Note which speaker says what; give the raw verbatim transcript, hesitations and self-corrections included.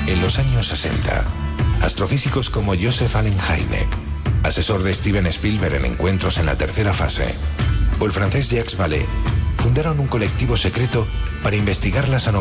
Speaker 1: En los años sesenta, astrofísicos como Joseph Allen Hynek, asesor de Steven Spielberg en encuentros en la tercera fase, o el francés Jacques Vallée, fundaron un colectivo secreto para investigar las anomalías